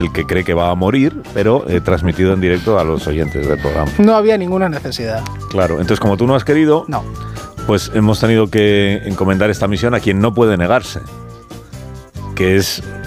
el que cree que va a morir, pero transmitido en directo a los oyentes del programa. No había ninguna necesidad. Claro, entonces como tú no has querido, No. pues hemos tenido que encomendar esta misión a quien no puede negarse, que es